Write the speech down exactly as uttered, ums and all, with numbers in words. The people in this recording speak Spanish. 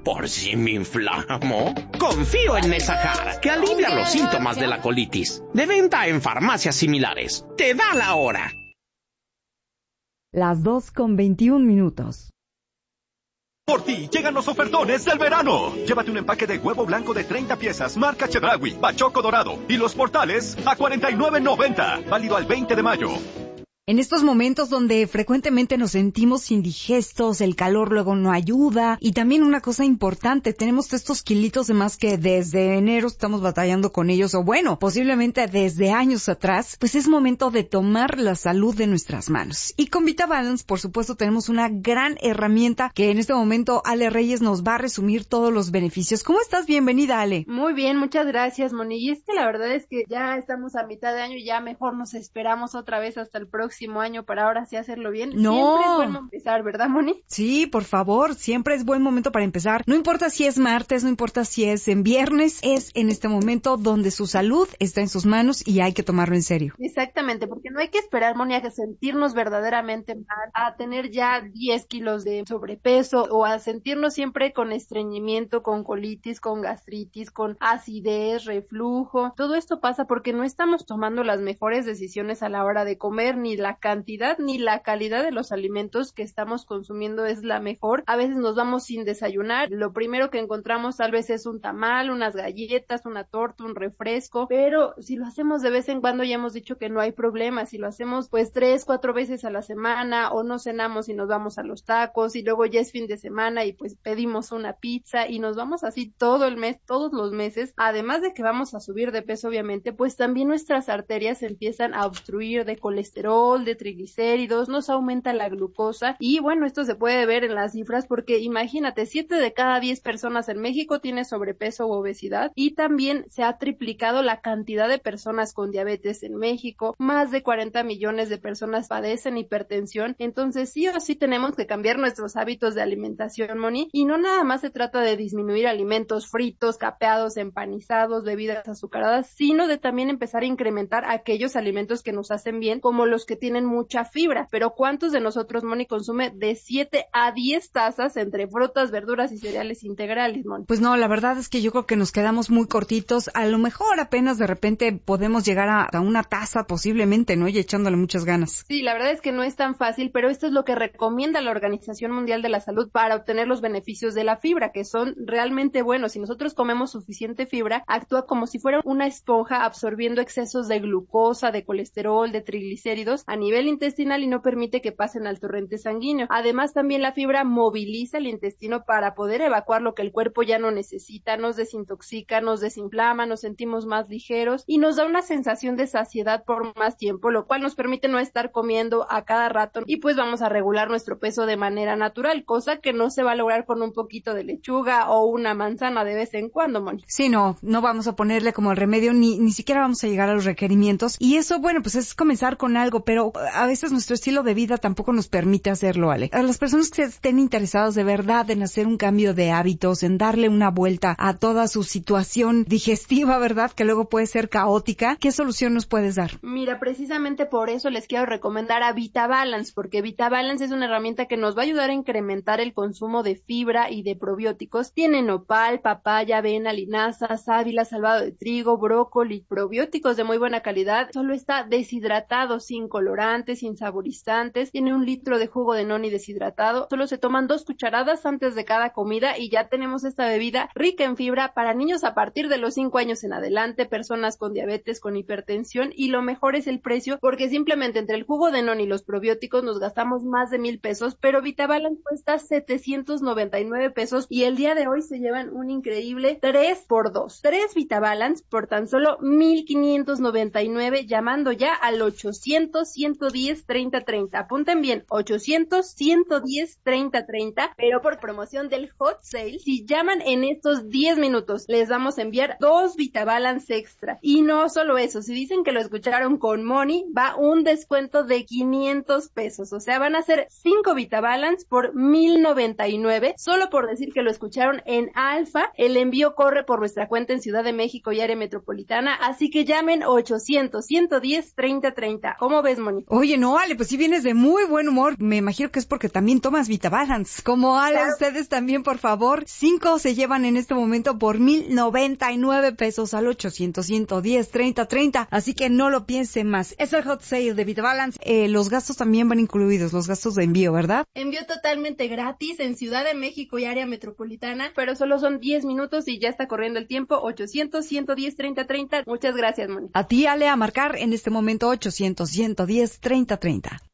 ¿Por si me inflamo? Confío en Nesajar, que alivia los síntomas de la colitis. De venta en farmacias similares. ¡Te da la hora! Las dos con veintiún minutos. Por ti llegan los ofertones del verano. Llévate un empaque de huevo blanco de treinta piezas, marca Chedraui, bachoco dorado. Y los portales a cuarenta y nueve noventa. Válido al veinte de mayo. En estos momentos donde frecuentemente nos sentimos indigestos, el calor luego no ayuda, y también una cosa importante, tenemos estos kilitos de más que desde enero estamos batallando con ellos, o bueno, posiblemente desde años atrás, pues es momento de tomar la salud de nuestras manos. Y con VitaBalance, por supuesto, tenemos una gran herramienta que en este momento Ale Reyes nos va a resumir todos los beneficios. ¿Cómo estás? Bienvenida, Ale. Muy bien, muchas gracias, Moni. Y es que la verdad es que ya estamos a mitad de año y ya mejor nos esperamos otra vez hasta el próximo año para ahora sí hacerlo bien. No. Siempre es bueno empezar, ¿verdad, Moni? Sí, por favor, siempre es buen momento para empezar. No importa si es martes, no importa si es en viernes, es en este momento donde su salud está en sus manos y hay que tomarlo en serio. Exactamente, porque no hay que esperar, Moni, a sentirnos verdaderamente mal, a tener ya diez kilos de sobrepeso o a sentirnos siempre con estreñimiento, con colitis, con gastritis, con acidez, reflujo. Todo esto pasa porque no estamos tomando las mejores decisiones a la hora de comer, ni la cantidad ni la calidad de los alimentos que estamos consumiendo es la mejor. A veces nos vamos sin desayunar, lo primero que encontramos tal vez es un tamal, unas galletas, una torta, un refresco, pero si lo hacemos de vez en cuando ya hemos dicho que no hay problema. Si lo hacemos pues tres, cuatro veces a la semana, o no cenamos y nos vamos a los tacos y luego ya es fin de semana y pues pedimos una pizza y nos vamos así todo el mes, todos los meses, además de que vamos a subir de peso obviamente, pues también nuestras arterias empiezan a obstruir de colesterol, de triglicéridos, nos aumenta la glucosa y bueno, esto se puede ver en las cifras porque imagínate, siete de cada diez personas en México tiene sobrepeso u obesidad y también se ha triplicado la cantidad de personas con diabetes en México, más de cuarenta millones de personas padecen hipertensión, entonces sí o sí tenemos que cambiar nuestros hábitos de alimentación, Moni, y no nada más se trata de disminuir alimentos fritos, capeados, empanizados, bebidas azucaradas, sino de también empezar a incrementar aquellos alimentos que nos hacen bien, como los que tienen mucha fibra, pero ¿cuántos de nosotros, Moni, consume de siete a diez tazas entre frutas, verduras y cereales integrales, Moni? Pues no, la verdad es que yo creo que nos quedamos muy cortitos, a lo mejor apenas de repente podemos llegar a, a una taza posiblemente, ¿no? Y echándole muchas ganas. Sí, la verdad es que no es tan fácil, pero esto es lo que recomienda la Organización Mundial de la Salud para obtener los beneficios de la fibra, que son realmente buenos. Si nosotros comemos suficiente fibra, actúa como si fuera una esponja absorbiendo excesos de glucosa, de colesterol, de triglicéridos a nivel intestinal y no permite que pasen al torrente sanguíneo. Además, también la fibra moviliza el intestino para poder evacuar lo que el cuerpo ya no necesita, nos desintoxica, nos desinflama, nos sentimos más ligeros y nos da una sensación de saciedad por más tiempo, lo cual nos permite no estar comiendo a cada rato y pues vamos a regular nuestro peso de manera natural, cosa que no se va a lograr con un poquito de lechuga o una manzana de vez en cuando, Moni. Sí, no, no vamos a ponerle como el remedio, ni, ni siquiera vamos a llegar a los requerimientos y eso, bueno, pues es comenzar con algo, pero a veces nuestro estilo de vida tampoco nos permite hacerlo, Ale. A las personas que estén interesadas de verdad en hacer un cambio de hábitos, en darle una vuelta a toda su situación digestiva, ¿verdad? Que luego puede ser caótica, ¿qué solución nos puedes dar? Mira, precisamente por eso les quiero recomendar a VitaBalance, porque VitaBalance es una herramienta que nos va a ayudar a incrementar el consumo de fibra y de probióticos. Tiene nopal, papaya, avena, linaza, sábila, salvado de trigo, brócoli, probióticos de muy buena calidad. Solo está deshidratado, sin colorantes, sin saborizantes. Tiene un litro de jugo de noni deshidratado. Solo se toman dos cucharadas antes de cada comida y ya tenemos esta bebida rica en fibra para niños a partir de los cinco años en adelante, personas con diabetes, con hipertensión, y lo mejor es el precio, porque simplemente entre el jugo de noni y los probióticos nos gastamos más de mil pesos, pero VitaBalance cuesta setecientos noventa y nueve pesos y el día de hoy se llevan un increíble tres por dos. tres VitaBalance por tan solo mil quinientos noventa y nueve llamando ya al ochocientos, ciento diez, treinta, treinta. Apunten bien, ochocientos, ciento diez, treinta, treinta, pero por promoción del hot sale, si llaman en estos diez minutos, les vamos a enviar dos VitaBalance extra. Y no solo eso, si dicen que lo escucharon con Moni, va un descuento de quinientos pesos, o sea, van a ser cinco VitaBalance por mil noventa y nueve, solo por decir que lo escucharon en Alfa. El envío corre por nuestra cuenta en Ciudad de México y área metropolitana, así que llamen ochocientos, ciento diez, treinta, treinta. ¿Cómo ves, Moni? Moni. Oye, no, Ale, pues sí vienes de muy buen humor. Me imagino que es porque también tomas VitaBalance. Como Ale, claro. Ustedes también, por favor. Cinco se llevan en este momento por mil noventa y nueve pesos al ochocientos, ciento diez, treinta, treinta. Así que no lo piensen más. Es el hot sale de VitaBalance. Eh, los gastos también van incluidos, los gastos de envío, ¿verdad? Envío totalmente gratis en Ciudad de México y área metropolitana. Pero solo son diez minutos y ya está corriendo el tiempo. ochocientos, ciento diez, treinta, treinta. Muchas gracias, Moni. A ti, Ale, a marcar en este momento ochocientos, ciento diez, treinta, treinta.